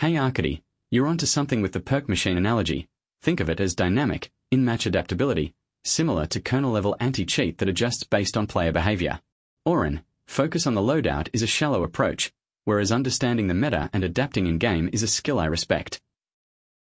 Hey Arkady, you're onto something with the perk machine analogy. Think of it as dynamic, in-match adaptability, similar to kernel-level anti-cheat that adjusts based on player behavior. Oren, focus on the loadout is a shallow approach, whereas understanding the meta and adapting in-game is a skill I respect.